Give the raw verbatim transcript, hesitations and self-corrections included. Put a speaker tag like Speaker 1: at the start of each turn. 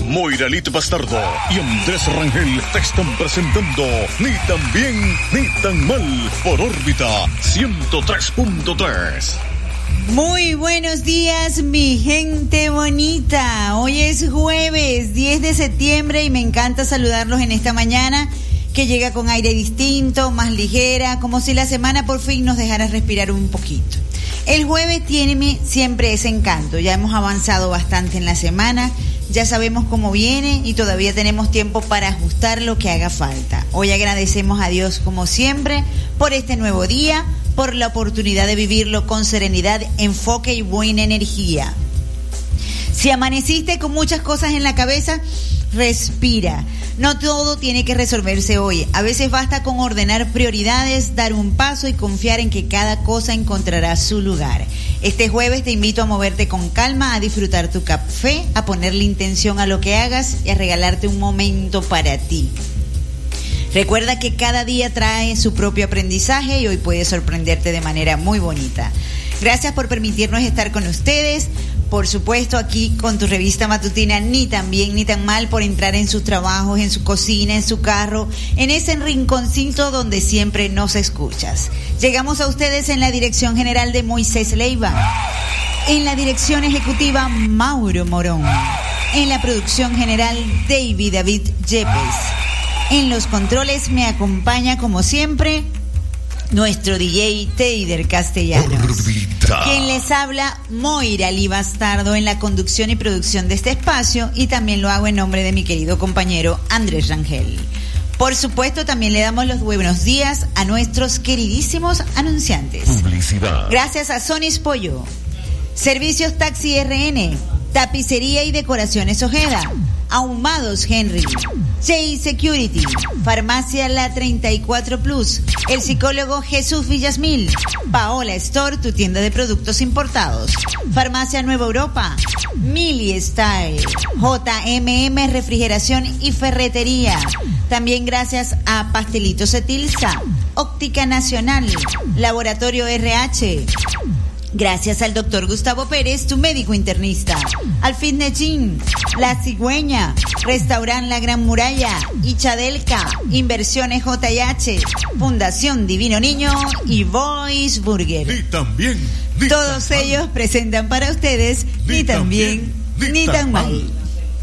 Speaker 1: Moira Lito Bastardo y Andrés Rangel te están presentando Ni tan bien ni tan mal por órbita ciento tres punto tres.
Speaker 2: Muy buenos días, mi gente bonita. Hoy es jueves diez de septiembre y me encanta saludarlos en esta mañana que llega con aire distinto, más ligera, como si la semana por fin nos dejara respirar un poquito. El jueves tiene siempre ese encanto. Ya hemos avanzado bastante en la semana, ya sabemos cómo viene y todavía tenemos tiempo para ajustar lo que haga falta. Hoy agradecemos a Dios como siempre por este nuevo día, por la oportunidad de vivirlo con serenidad, enfoque y buena energía. Si amaneciste con muchas cosas en la cabeza, respira. No todo tiene que resolverse hoy. A veces basta con ordenar prioridades, dar un paso y confiar en que cada cosa encontrará su lugar. Este jueves te invito a moverte con calma, a disfrutar tu café, a ponerle intención a lo que hagas y a regalarte un momento para ti. Recuerda que cada día trae su propio aprendizaje y hoy puede sorprenderte de manera muy bonita. Gracias por permitirnos estar con ustedes. Por supuesto, aquí con tu revista matutina Ni tan bien ni tan mal, por entrar en sus trabajos, en su cocina, en su carro, en ese rinconcito donde siempre nos escuchas. Llegamos a ustedes en la dirección general de Moisés Leiva, en la dirección ejecutiva Mauro Morón, en la producción general David David Yepes. En los controles me acompaña como siempre nuestro D J Teider Castellanos. Orbita. Quien les habla, Moira Lito Bastardo, en la conducción y producción de este espacio, y también lo hago en nombre de mi querido compañero Andrés Rangel. Por supuesto, también le damos los buenos días a nuestros queridísimos anunciantes.
Speaker 1: Publicidad.
Speaker 2: Gracias a Sonis Pollo, Servicios Taxi R N, Tapicería y Decoraciones Ojeda, Ahumados Henry, J Security, Farmacia La treinta y cuatro Plus, el psicólogo Jesús Villasmil, Paola Store, tu tienda de productos importados, Farmacia Nueva Europa, Mili Style, J M M Refrigeración y Ferretería. También gracias a Pastelitos Etilsa, Óptica Nacional, Laboratorio R H. Gracias al doctor Gustavo Pérez, tu médico internista, al Fitness Gym, La Cigüeña, Restaurant La Gran Muralla, Ichadelca, Inversiones J y H, Fundación Divino Niño y Voice Burger.
Speaker 1: Ni tan bien, ni
Speaker 2: Todos
Speaker 1: tan
Speaker 2: ellos
Speaker 1: mal.
Speaker 2: presentan para ustedes Ni, ni tan bien, ni, ni tan mal. mal.